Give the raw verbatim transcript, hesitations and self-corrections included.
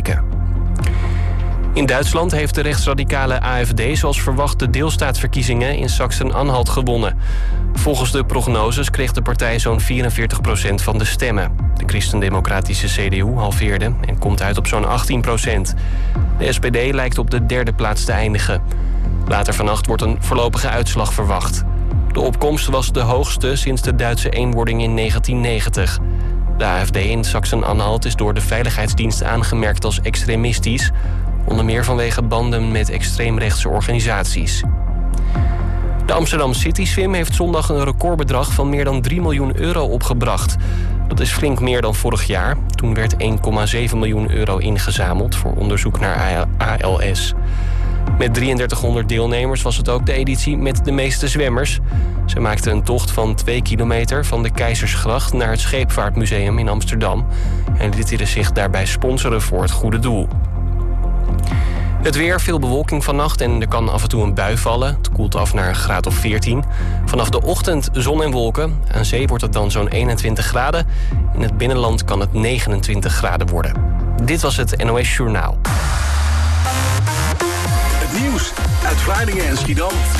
bereiken. In Duitsland heeft de rechtsradicale A F D zoals verwacht de deelstaatsverkiezingen in Sachsen-Anhalt gewonnen. Volgens de prognoses kreeg de partij zo'n vierenveertig procent van de stemmen. De christendemocratische C D U halveerde en komt uit op zo'n achttien procent. De S P D lijkt op de derde plaats te eindigen. Later vannacht wordt een voorlopige uitslag verwacht. De opkomst was de hoogste sinds de Duitse eenwording in negentien negentig. De A F D in Sachsen-Anhalt is door de Veiligheidsdienst aangemerkt als extremistisch, onder meer vanwege banden met extreemrechtse organisaties. De Amsterdam City Swim heeft zondag een recordbedrag van meer dan drie miljoen euro opgebracht. Dat is flink meer dan vorig jaar. Toen werd één komma zeven miljoen euro ingezameld voor onderzoek naar A L S. Met drieëndertighonderd deelnemers was het ook de editie met de meeste zwemmers. Ze maakten een tocht van twee kilometer van de Keizersgracht naar het Scheepvaartmuseum in Amsterdam en lieten zich daarbij sponsoren voor het goede doel. Het weer, veel bewolking vannacht en er kan af en toe een bui vallen. Het koelt af naar een graad of veertien. Vanaf de ochtend zon en wolken. Aan zee wordt het dan zo'n eenentwintig graden. In het binnenland kan het negenentwintig graden worden. Dit was het N O S Journaal. Het nieuws uit Vlaardingen en Schiedam.